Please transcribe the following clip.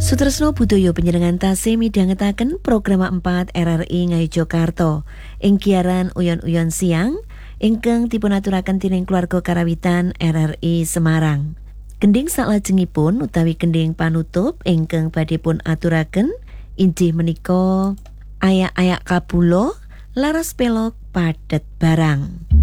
Sutresno budaya panjenengan tasih midhangetaken program 4 RRI Ngayogyakarta ing giaran uyon-uyon siang ingkang dipunaturaken dening keluarga karawitan RRI Semarang. Kending salajengipun utawi kending panutup ingkang badhe pun aturaken inggih menika ayak-ayak kabula laras pelok padet barang.